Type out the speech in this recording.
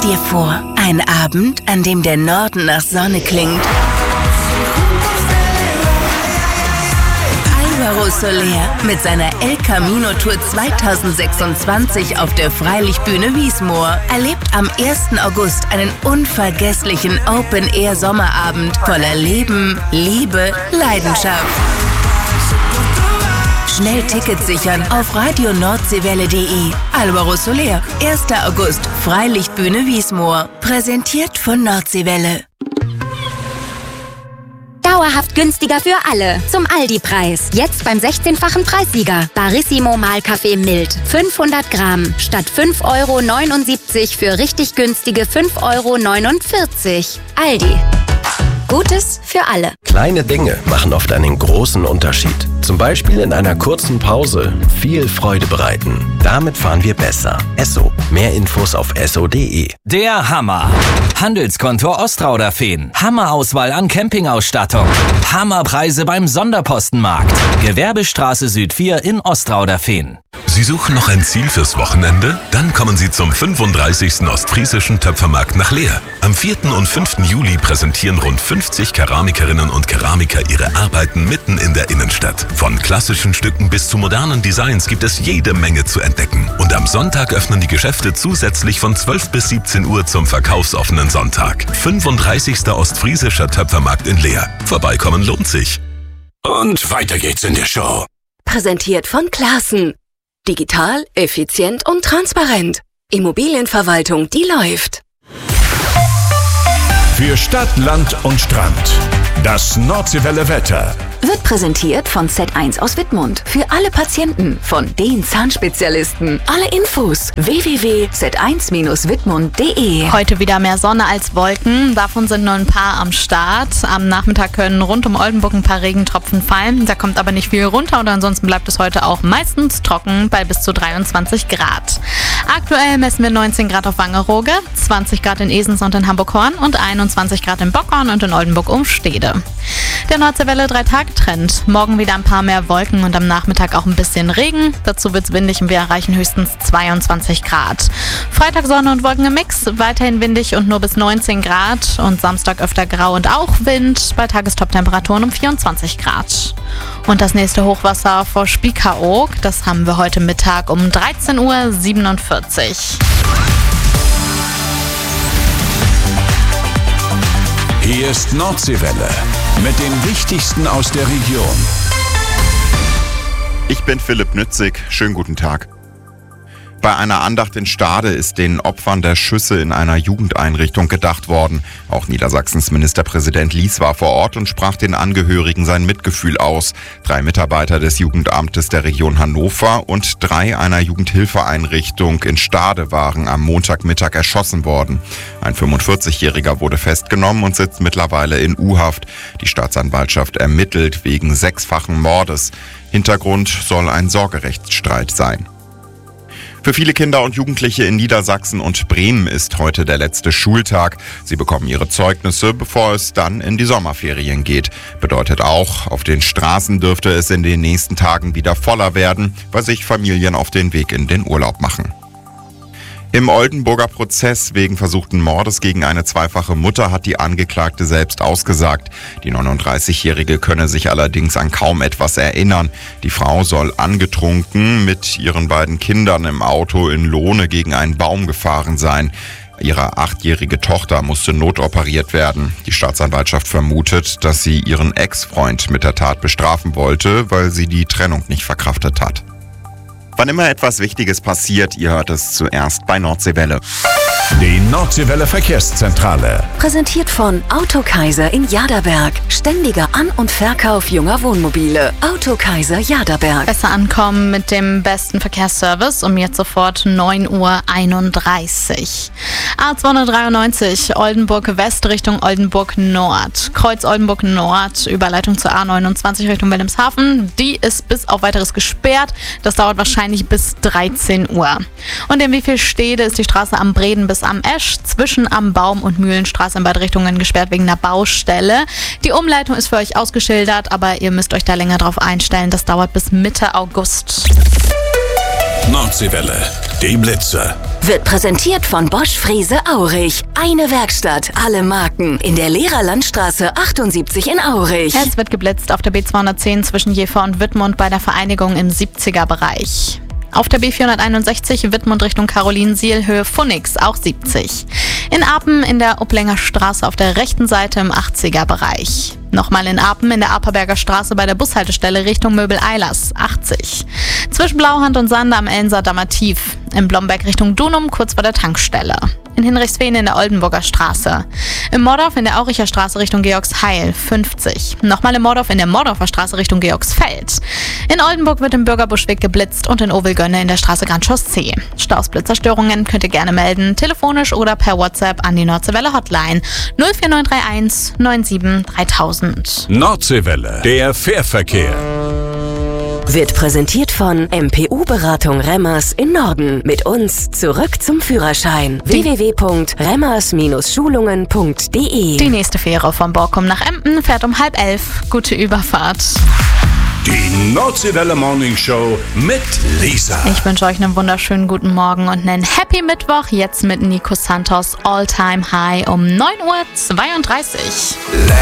dir vor, ein Abend, an dem der Norden nach Sonne klingt. Álvaro Soler mit seiner El Camino Tour 2026 auf der Freilichtbühne Wiesmoor erlebt am 1. August einen unvergesslichen Open-Air-Sommerabend voller Leben, Liebe, Leidenschaft. Schnell Tickets sichern auf radioNordseewelle.de. Álvaro Soler, 1. August, Freilichtbühne Wiesmoor. Präsentiert von Nordseewelle. Dauerhaft günstiger für alle. Zum Aldi-Preis. Jetzt beim 16-fachen Preissieger. Barissimo Mahlkaffee Mild. 500 Gramm. Statt 5,79 € für richtig günstige 5,49 €. Aldi. Gutes für alle. Kleine Dinge machen oft einen großen Unterschied. Zum Beispiel in einer kurzen Pause viel Freude bereiten. Damit fahren wir besser. Esso. Mehr Infos auf esso.de. Der Hammer. Handelskontor Ostrauderfehn. Hammerauswahl an Campingausstattung. Hammerpreise beim Sonderpostenmarkt. Gewerbestraße Süd 4 in Ostrauderfehn. Sie suchen noch ein Ziel fürs Wochenende? Dann kommen Sie zum 35. Ostfriesischen Töpfermarkt nach Leer. Am 4. und 5. Juli präsentieren rund 50 Keramikerinnen und Keramiker ihre Arbeiten mitten in der Innenstadt. Von klassischen Stücken bis zu modernen Designs gibt es jede Menge zu entdecken. Und am Sonntag öffnen die Geschäfte zusätzlich von 12 bis 17 Uhr zum verkaufsoffenen Sonntag. 35. Ostfriesischer Töpfermarkt in Leer. Vorbeikommen lohnt sich. Und weiter geht's in der Show. Präsentiert von Classen. Digital, effizient und transparent. Immobilienverwaltung, die läuft. Für Stadt, Land und Strand. Das Nordseewelle Wetter. Wird präsentiert von Z1 aus Wittmund. Für alle Patienten von den Zahnspezialisten. Alle Infos www.z1-wittmund.de. Heute wieder mehr Sonne als Wolken. Davon sind nur ein paar am Start. Am Nachmittag können rund um Oldenburg ein paar Regentropfen fallen. Da kommt aber nicht viel runter und ansonsten bleibt es heute auch meistens trocken bei bis zu 23 Grad. Aktuell messen wir 19 Grad auf Wangerooge, 20 Grad in Esens und in Hamburg-Horn und 21 Grad in Bockhorn und in Oldenburg-Umstede. Der Nordseewelle 3-Tage-Trend. Morgen wieder ein paar mehr Wolken und am Nachmittag auch ein bisschen Regen. Dazu wird es windig und wir erreichen höchstens 22 Grad. Freitag Sonne und Wolken im Mix, weiterhin windig und nur bis 19 Grad. Und Samstag öfter grau und auch Wind bei Tagestop-Temperaturen um 24 Grad. Und das nächste Hochwasser vor Spiekeroog, das haben wir heute Mittag um 13:47 Uhr. Hier ist Nordseewelle mit dem Wichtigsten aus der Region. Ich bin Philipp Nützig. Schönen guten Tag. Bei einer Andacht in Stade ist den Opfern der Schüsse in einer Jugendeinrichtung gedacht worden. Auch Niedersachsens Ministerpräsident Lies war vor Ort und sprach den Angehörigen sein Mitgefühl aus. 3 Mitarbeiter des Jugendamtes der Region Hannover und 3 einer Jugendhilfeeinrichtung in Stade waren am Montagmittag erschossen worden. Ein 45-Jähriger wurde festgenommen und sitzt mittlerweile in U-Haft. Die Staatsanwaltschaft ermittelt wegen 6-fachen Mordes. Hintergrund soll ein Sorgerechtsstreit sein. Für viele Kinder und Jugendliche in Niedersachsen und Bremen ist heute der letzte Schultag. Sie bekommen ihre Zeugnisse, bevor es dann in die Sommerferien geht. Bedeutet auch, auf den Straßen dürfte es in den nächsten Tagen wieder voller werden, weil sich Familien auf den Weg in den Urlaub machen. Im Oldenburger Prozess wegen versuchten Mordes gegen eine zweifache Mutter hat die Angeklagte selbst ausgesagt. Die 39-Jährige könne sich allerdings an kaum etwas erinnern. Die Frau soll angetrunken mit ihren beiden Kindern im Auto in Lohne gegen einen Baum gefahren sein. Ihre 8-jährige Tochter musste notoperiert werden. Die Staatsanwaltschaft vermutet, dass sie ihren Ex-Freund mit der Tat bestrafen wollte, weil sie die Trennung nicht verkraftet hat. Wann immer etwas Wichtiges passiert, ihr hört es zuerst bei Nordseewelle. Die Nordseewelle Verkehrszentrale. Präsentiert von Autokaiser in Jaderberg. Ständiger An- und Verkauf junger Wohnmobile. Autokaiser Jaderberg. Besser ankommen mit dem besten Verkehrsservice um jetzt sofort 9:31 Uhr. A293 Oldenburg West Richtung Oldenburg Nord. Kreuz Oldenburg Nord, Überleitung zur A29 Richtung Wilhelmshaven. Die ist bis auf weiteres gesperrt. Das dauert wahrscheinlich bis 13 Uhr. Und in Wievielstede ist die Straße am Breden bis am Esch, zwischen am Baum und Mühlenstraße in beide Richtungen gesperrt wegen einer Baustelle. Die Umleitung ist für euch ausgeschildert, aber ihr müsst euch da länger drauf einstellen. Das dauert bis Mitte August. Nordseewelle, die Blitzer. Wird präsentiert von Bosch Frese Aurich. Eine Werkstatt, alle Marken. In der Lehrerlandstraße 78 in Aurich. Es wird geblitzt auf der B210 zwischen Jever und Wittmund bei der Vereinigung im 70er-Bereich. Auf der B461 Wittmund Richtung Carolinsiel Höhe Phoenix auch 70. In Apen in der Upplänger Straße auf der rechten Seite im 80er-Bereich. Nochmal in Apen in der Aperberger Straße bei der Bushaltestelle Richtung Möbel-Eilers 80. Zwischen Blauhand und Sande am Ellenser-Dammer Tief. In Blomberg Richtung Dunum kurz vor der Tankstelle. In Hinrichsfehn in der Oldenburger Straße. Im Mordorf in der Auricher Straße Richtung Georgsheil 50. Nochmal im Mordorf in der Mordorfer Straße Richtung Georgsfeld. In Oldenburg wird im Bürgerbuschweg geblitzt und in Ovelgönne in der Straße Grand Chaussee. Stausblitzerstörungen könnt ihr gerne melden, telefonisch oder per WhatsApp an die Nordseewelle Hotline 04931 97 3000. Nordseewelle, der Fährverkehr. Wird präsentiert von MPU-Beratung Remmers in Norden. Mit uns zurück zum Führerschein. www.remmers-schulungen.de. Die nächste Fähre von Borkum nach Emden fährt um 10:30. Gute Überfahrt. Die Nordseewelle Morning Show mit Lisa. Ich wünsche euch einen wunderschönen guten Morgen und einen Happy Mittwoch. Jetzt mit Nico Santos All Time High um 9:32 Uhr.